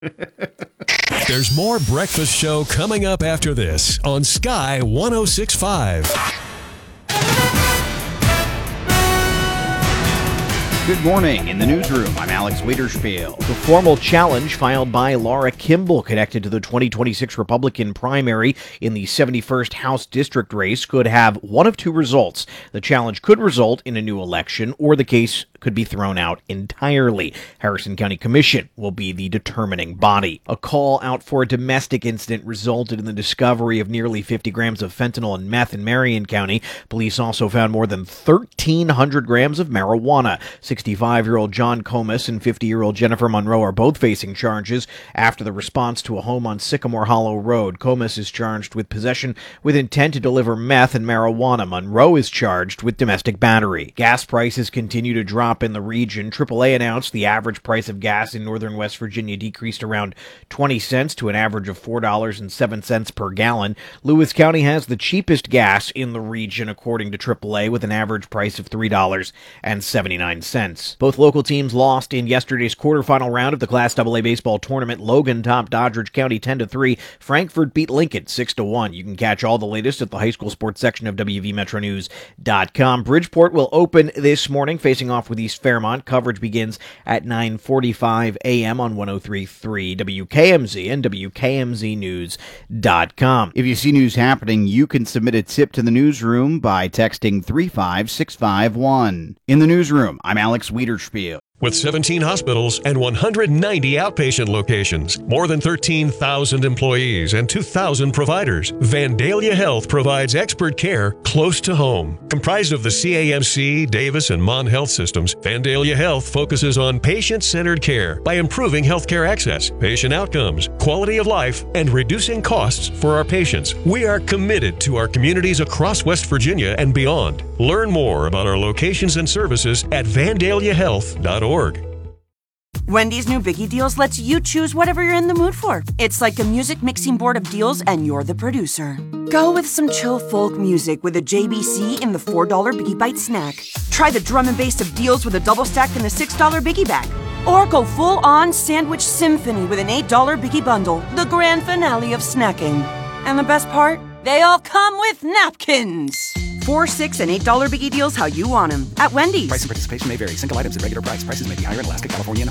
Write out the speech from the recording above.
There's more Breakfast Show coming up after this on Sky 106.5. Good morning. In the newsroom, I'm Alex Wiederspiel. The formal challenge filed by Laura Kimball connected to the 2026 Republican primary in the 71st House District race could have one of two results. The challenge could result in a new election, or the case could be thrown out entirely. Harrison County Commission will be the determining body. A call out for a domestic incident resulted in the discovery of nearly 50 grams of fentanyl and meth in Marion County. Police also found more than 1,300 grams of marijuana. 65-year-old John Comas and 50-year-old Jennifer Monroe are both facing charges after the response to a home on Sycamore Hollow Road. Comas is charged with possession with intent to deliver meth and marijuana. Monroe is charged with domestic battery. Gas prices continue to drop in the region. AAA announced the average price of gas in northern West Virginia decreased around 20 cents to an average of $4.07 per gallon. Lewis County has the cheapest gas in the region, according to AAA, with an average price of $3.79. Both local teams lost in yesterday's quarterfinal round of the Class AA baseball tournament. Logan topped Doddridge County 10-3. Frankfort beat Lincoln 6-1. You can catch all the latest at the high school sports section of WVMetroNews.com. Bridgeport will open this morning, facing off with East Fairmont. Coverage begins at 9:45 a.m. on 103.3 WKMZ and WKMZnews.com. If you see news happening, you can submit a tip to the newsroom by texting 35651. In the newsroom, I'm Alex Wiederspiel. With 17 hospitals and 190 outpatient locations, more than 13,000 employees and 2,000 providers, Vandalia Health provides expert care close to home. Comprised of the CAMC, Davis, and Mon Health systems, Vandalia Health focuses on patient-centered care by improving healthcare access, patient outcomes, quality of life, and reducing costs for our patients. We are committed to our communities across West Virginia and beyond. Learn more about our locations and services at vandaliahealth.org. Wendy's new Biggie Deals lets you choose whatever you're in the mood for. It's like a music mixing board of deals, and you're the producer. Go with some chill folk music with a JBC in the $4 Biggie Bite snack. Try the drum and bass of deals with a double stack in the $6 Biggie Bag. Or go full-on sandwich symphony with an $8 Biggie Bundle, the grand finale of snacking. And the best part? They all come with napkins. $4, $6, and $8 Biggie Deals how you want them at Wendy's. Price and participation may vary. Single items at regular price. Prices may be higher in Alaska, California, and